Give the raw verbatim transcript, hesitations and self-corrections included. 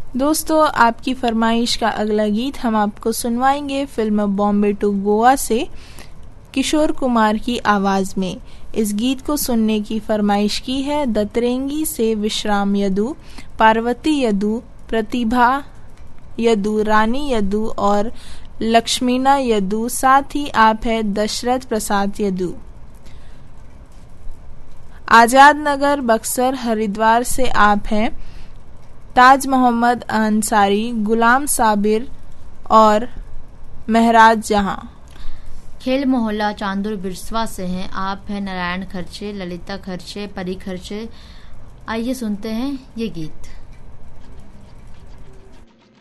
दोस्तों, आपकी फरमाइश का अगला गीत हम आपको सुनवाएंगे फिल्म बॉम्बे टू गोवा से किशोर कुमार की आवाज में। इस गीत को सुनने की फरमाइश की है दतरेंगी से विश्राम यदु, पार्वती यदु, प्रतिभा यदु, रानी यदु और लक्ष्मीना यदु। साथ ही आप है दशरथ प्रसाद यदु। आजाद नगर बक्सर हरिद्वार से आप हैं ताज मोहम्मद अंसारी, गुलाम साबिर और महराज जहां। खेल मोहल्ला चांदुर बिरसवा से हैं आप हैं नारायण खर्चे, ललिता खर्चे, परी खर्चे। आइए सुनते हैं ये गीत।